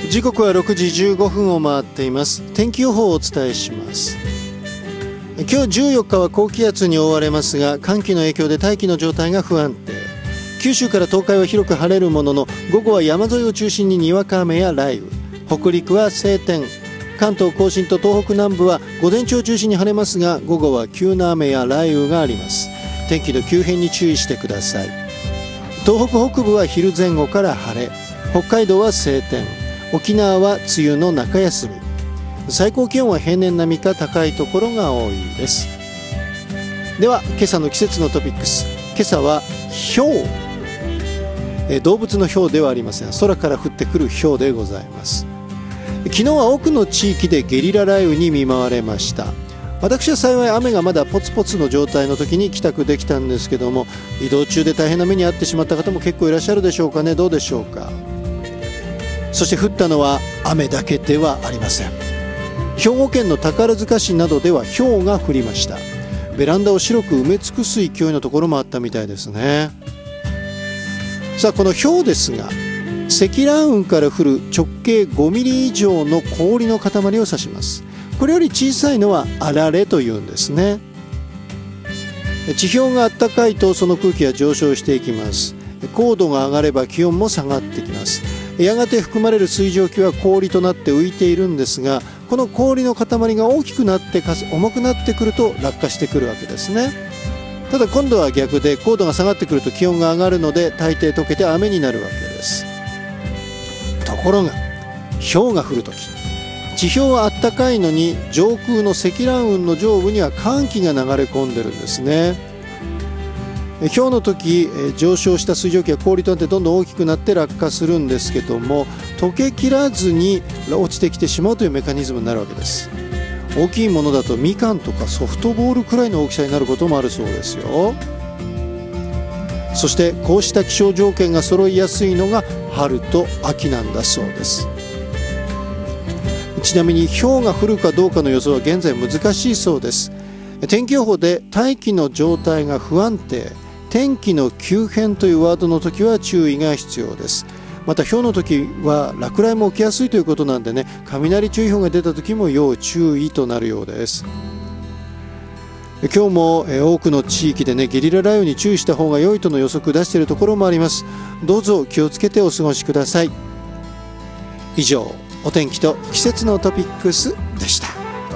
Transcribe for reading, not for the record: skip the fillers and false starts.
時刻は6時15分を回っています。天気予報をお伝えします。今日14日は高気圧に覆われますが、寒気の影響で大気の状態が不安定。九州から東海は広く晴れるものの、午後は山沿いを中心ににわか雨や雷雨、北陸は晴天、関東甲信と東北南部は午前中を中心に晴れますが、午後は急な雨や雷雨があります。天気の急変に注意してください。東北北部は昼前後から晴れ、北海道は晴天、沖縄は梅雨の中休み。最高気温は平年並みか高いところが多いです。では今朝の季節のトピックス。今朝は雹、動物の雹ではありません。空から降ってくる雹でございます。昨日は多くの地域でゲリラ雷雨に見舞われました。私は幸い雨がまだポツポツの状態の時に帰宅できたんですけども、移動中で大変な目に遭ってしまった方も結構いらっしゃるでしょうかね。どうでしょうか。そして降ったのは雨だけではありません。兵庫県の宝塚市などでは雹が降りました。ベランダを白く埋め尽くす勢いのところもあったみたいですね。さあ、この雹ですが、積乱雲から降る直径5ミリ以上の氷の塊を指します。これより小さいのはあられというんですね。地表が暖かいとその空気は上昇していきます。高度が上がれば気温も下がってきます。やがて含まれる水蒸気は氷となって浮いているんですが、この氷の塊が大きくなって重くなってくると落下してくるわけですね。ただ今度は逆で、高度が下がってくると気温が上がるので大抵溶けて雨になるわけです。ところが雹が降るとき、地表は暖かいのに上空の積乱雲の上部には寒気が流れ込んでるんですね。雹の時、上昇した水蒸気が氷となってどんどん大きくなって落下するんですけども、溶けきらずに落ちてきてしまうというメカニズムになるわけです。大きいものだとみかんとかソフトボールくらいの大きさになることもあるそうですよ。そしてこうした気象条件が揃いやすいのが春と秋なんだそうです。ちなみに雹が降るかどうかの予想は現在難しいそうです。天気予報で大気の状態が不安定、天気の急変というワードの時は注意が必要です。また雹の時は落雷も起きやすいということなんでね、雷注意報が出た時も要注意となるようです。今日も多くの地域でね、ゲリラ雷雨に注意した方が良いとの予測出しているところもあります。どうぞ気をつけてお過ごしください。以上、お天気と季節のトピックスでした。